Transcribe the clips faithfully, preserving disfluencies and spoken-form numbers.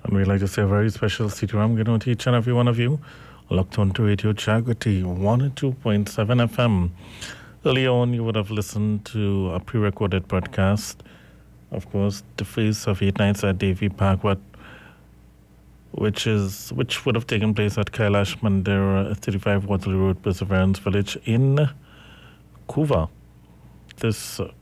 And we'd like to say a very special Sitaram Gano to each and every one of you. Locked on to Radio Jagrati, one oh two point seven F M. Earlier on, you would have listened to a pre-recorded broadcast. Of course, The Face of Eight Nights at Davy Park, what, which is which would have taken place at Kailash Mandir, thirty-five Waterloo Road, Perseverance Village in Couva. This uh,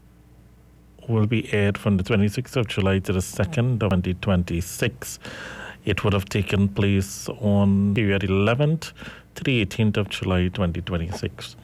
will be aired from the twenty-sixth of July to the second of twenty twenty-six. It would have taken place on period eleventh to the eighteenth of July twenty twenty-six.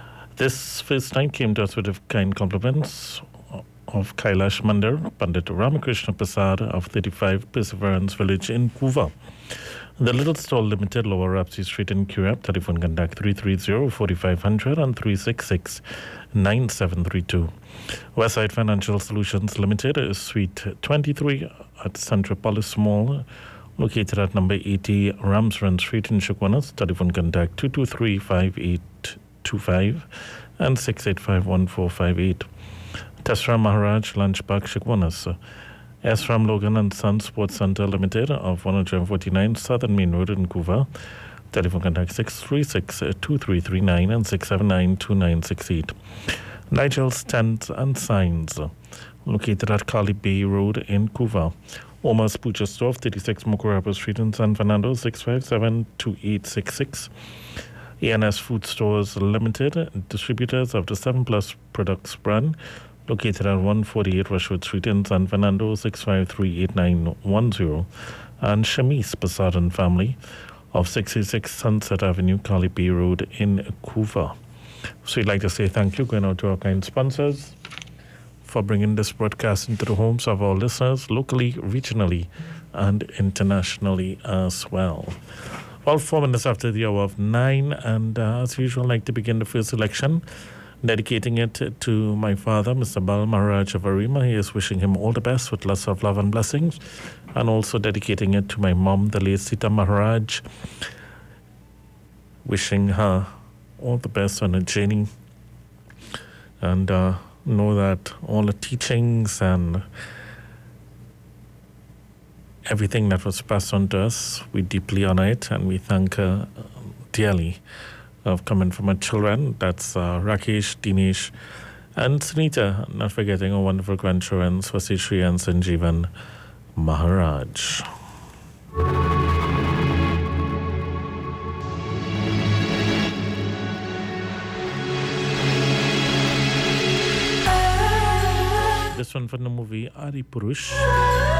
This first night came to us with kind compliments of Kailash Mandir, Pandit Ramakrishna Prasad of thirty-five Perseverance Village in Couva. The Little Stall Limited, Lower Rapsy Street in Currap, telephone contact three three zero, four five zero zero and three six six, nine seven three two. Westside Financial Solutions Limited is Suite twenty-three at Centropolis Mall, located at number eighty Ramsrun Street in Shukwanas, telephone contact two two three, five eight two five and six eight five, one four five eight. Tesram Maharaj Lunch Park Shukwanas. S. Ram Logan and Sons Sports Center Limited of one forty-nine Southern Main Road in Couva. Telephone contact six three six, two three three nine and six seven nine, two nine six eight. Nigel's Tents and Signs, located at Kali Bay Road in Couva. Omar's Butcher Store, thirty-six Mokorapa Street in San Fernando, six five seven, two eight six six. A N S Food Stores Limited, distributors of the seven Plus Products brand, located at one forty-eight Rushwood Street in San Fernando, six five three, eight nine one zero. And Shamis Prasad and Family of sixty-six Sunset Avenue, Kali Bay Road in Couva. So we'd like to say thank you going out to our kind sponsors for bringing this broadcast into the homes of our listeners, locally, regionally, and internationally as well. Well, four minutes after the hour of nine, and uh, as usual, I'd like to begin the first selection, dedicating it to my father, Mister Bal Maharaj of Arima. He is wishing him all the best with lots of love and blessings, and also dedicating it to my mom, the late Sita Maharaj, wishing her all the best on her journey, and uh, know that all the teachings and everything that was passed on to us, we deeply honor it, and we thank her dearly of coming from our children. That's uh, Rakesh, Dinesh, and Sunita, not forgetting our wonderful grandchildren, Swasishri and Sanjeevan Maharaj. This one from the movie Adi Purush.